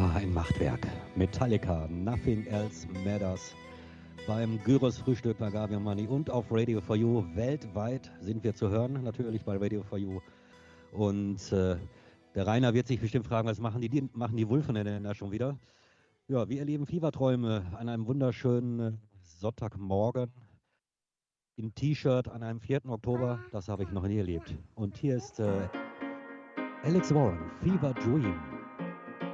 ein Machtwerk. Metallica, Nothing Else Matters. Beim Gyros Frühstück bei Gavion Money und auf Radio for You. Weltweit sind wir zu hören, natürlich bei Radio for You. Und der Rainer wird sich bestimmt fragen, was machen die Wulfenländer da schon wieder? Ja, wir erleben Fieberträume an einem wunderschönen Sonntagmorgen im T-Shirt an einem 4. Oktober. Das habe ich noch nie erlebt. Und hier ist Alex Warren, Fever Dream.